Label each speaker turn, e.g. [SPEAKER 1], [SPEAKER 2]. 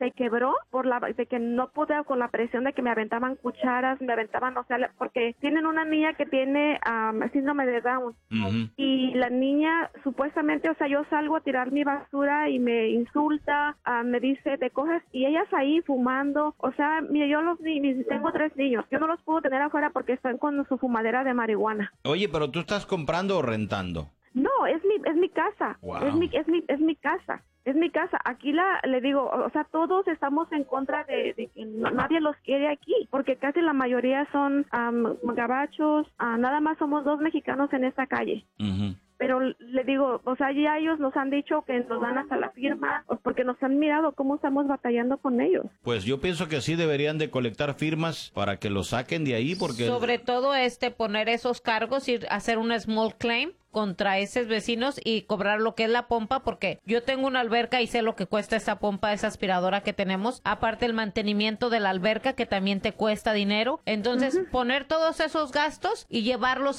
[SPEAKER 1] se quebró de que no pude, con la presión de que me aventaban cucharas, me aventaban, o sea, porque tienen una niña que tiene síndrome de Down. Y la niña supuestamente, o sea, yo salgo a tirar mi basura y me insulta, me dice, te coges, y ellas ahí fumando, o sea, mire, yo tengo 3 niños, yo no los puedo tener afuera porque están con su fumadera de marihuana.
[SPEAKER 2] Oye, pero ¿tú estás comprando o rentando?
[SPEAKER 1] No, es mi casa.
[SPEAKER 2] Wow.
[SPEAKER 1] Es mi casa. Es mi casa. Aquí le digo, o sea, todos estamos en contra de que nadie los quiere aquí, porque casi la mayoría son gabachos, nada más somos 2 mexicanos en esta calle. Pero le digo, o sea, ya ellos nos han dicho que nos dan hasta la firma, porque nos han mirado cómo estamos batallando con ellos.
[SPEAKER 2] Pues yo pienso que sí deberían de colectar firmas para que los saquen de ahí, porque...
[SPEAKER 3] Sobre todo poner esos cargos y hacer un small claim contra esos vecinos y cobrar lo que es la pompa, porque yo tengo una alberca y sé lo que cuesta esa pompa, esa aspiradora que tenemos, aparte el mantenimiento de la alberca que también te cuesta dinero, entonces poner todos esos gastos y llevarlos